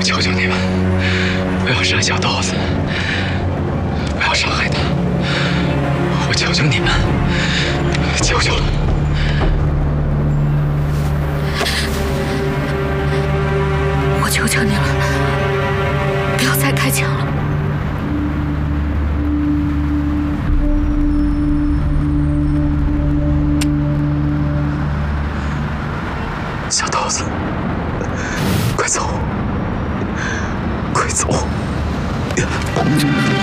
求求你们，不要杀小豆子，不要伤害他。我求求你们，求求了。 我求求你了，不要再开枪了。 小豆子，快走，快走！